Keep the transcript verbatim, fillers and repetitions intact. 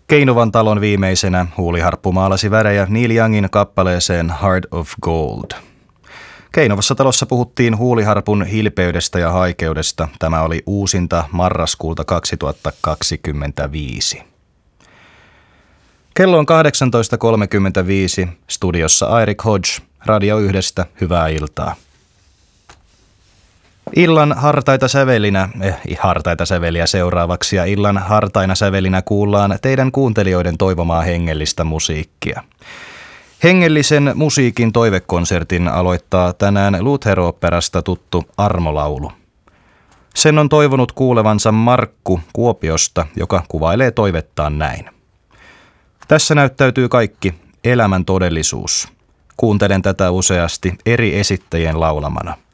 Keinovan talon viimeisenä huuliharppu maalasi värejä Neil Youngin kappaleeseen Heart of Gold. Keinovassa talossa puhuttiin huuliharpun hilpeydestä ja haikeudesta. Tämä oli uusinta marraskuulta kaksituhattakaksikymmentäviisi. Kello on kahdeksantoista kolmekymmentäviisi. Studiossa Eirik Hodge, Radio yhdestä. Hyvää iltaa. Illan hartaita sävelinä, eh, hartaita säveliä seuraavaksi ja illan hartaina sävelinä kuullaan teidän kuuntelijoiden toivomaa hengellistä musiikkia. Hengellisen musiikin toivekonsertin aloittaa tänään Luther-oopperasta tuttu armolaulu. Sen on toivonut kuulevansa Markku Kuopiosta, joka kuvailee toivettaan näin. Tässä näyttäytyy kaikki elämän todellisuus. Kuuntelen tätä useasti eri esittäjien laulamana.